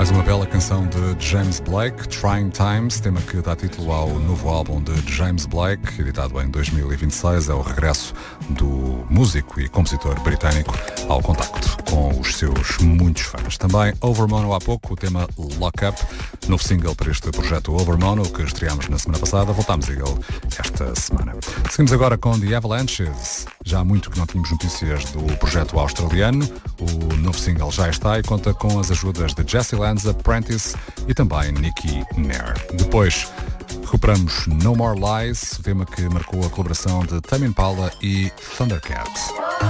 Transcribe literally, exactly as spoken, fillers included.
Mais uma bela canção de James Blake, Trying Times, tema que dá título ao novo álbum de James Blake, editado em dois mil e vinte e seis. É o regresso do músico e compositor britânico ao contacto com os seus muitos fãs. Também Overmono há pouco, o tema Lock Up, novo single para este projeto Overmono, que estreámos na semana passada. Voltámos a ele esta semana. Seguimos agora com The Avalanches. Já há muito que não tínhamos notícias do projeto australiano. O novo single já está e conta com as ajudas de Jesse Lanza, Prentice e também Nicky Nair. Depois recuperamos No More Lies, o tema que marcou a colaboração de Tame Impala e Thundercat.